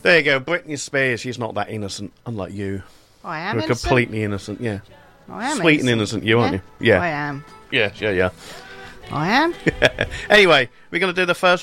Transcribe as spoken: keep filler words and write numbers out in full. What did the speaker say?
There you go, Britney Spears. She's not that innocent, unlike you. I am You're innocent. completely innocent, yeah. I am Sweet innocent. and innocent, you, aren't Yeah, you? Yeah. I am. Yeah, yeah, yeah. I am. Anyway, we're going to do the first